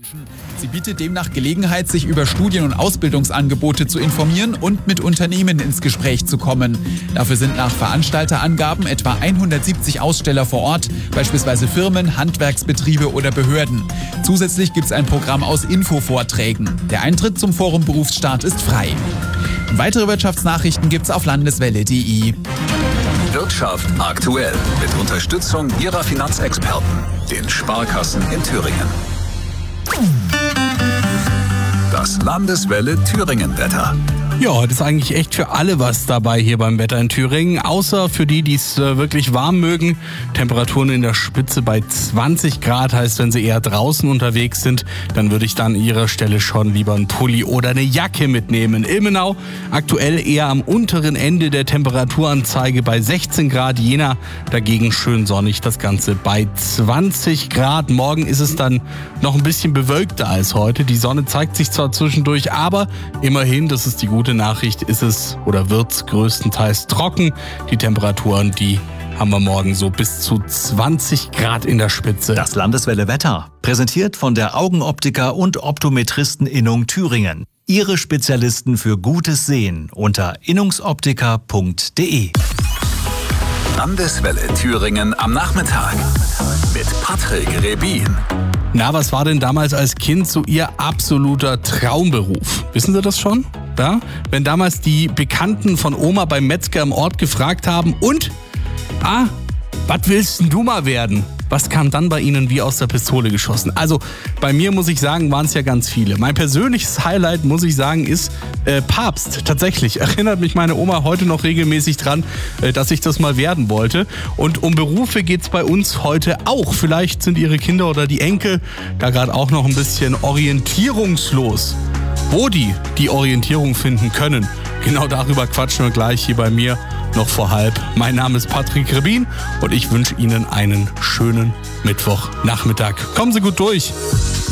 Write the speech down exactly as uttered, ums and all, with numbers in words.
Sie bietet demnach Gelegenheit, sich über Studien- und Ausbildungsangebote zu informieren und mit Unternehmen ins Gespräch zu kommen. Dafür sind nach Veranstalterangaben etwa hundertsiebzig Aussteller vor Ort, beispielsweise Firmen, Handwerksbetriebe oder Behörden. Zusätzlich gibt es ein Programm aus Infovorträgen. Der Eintritt zum Forum Berufsstart ist frei. Weitere Wirtschaftsnachrichten gibt's auf landeswelle punkt de. Wirtschaft aktuell mit Unterstützung Ihrer Finanzexperten, den Sparkassen in Thüringen. Das Landeswelle Thüringen-Wetter. Ja, heute ist eigentlich echt für alle was dabei hier beim Wetter in Thüringen, außer für die, die es äh, wirklich warm mögen. Temperaturen in der Spitze bei zwanzig Grad, heißt, wenn Sie eher draußen unterwegs sind, dann würde ich dann an Ihrer Stelle schon lieber einen Pulli oder eine Jacke mitnehmen. Ilmenau aktuell eher am unteren Ende der Temperaturanzeige bei sechzehn Grad, Jena dagegen schön sonnig, das Ganze bei zwanzig Grad. Morgen ist es dann noch ein bisschen bewölkter als heute. Die Sonne zeigt sich zwar zwischendurch, aber immerhin, das ist die gute Nachricht, ist es oder wird es größtenteils trocken. Die Temperaturen, die haben wir morgen so bis zu zwanzig Grad in der Spitze. Das Landeswelle Wetter, präsentiert von der Augenoptiker und Optometristeninnung Thüringen. Ihre Spezialisten für gutes Sehen unter innungsoptiker punkt de. Landeswelle Thüringen am Nachmittag mit Patrick Rebin. Na, was war denn damals als Kind so Ihr absoluter Traumberuf? Wissen Sie das schon? Ja? Wenn damals die Bekannten von Oma beim Metzger im Ort gefragt haben, und? Ah, was willst denn du mal werden? Was kam dann bei Ihnen wie aus der Pistole geschossen? Also bei mir, muss ich sagen, waren es ja ganz viele. Mein persönliches Highlight, muss ich sagen, ist äh, Papst. Tatsächlich erinnert mich meine Oma heute noch regelmäßig dran, äh, dass ich das mal werden wollte. Und um Berufe geht es bei uns heute auch. Vielleicht sind Ihre Kinder oder die Enkel da gerade auch noch ein bisschen orientierungslos. Wo die die Orientierung finden können, genau darüber quatschen wir gleich hier bei mir noch vor halb. Mein Name ist Patrick Rebin und ich wünsche Ihnen einen schönen Mittwochnachmittag. Kommen Sie gut durch.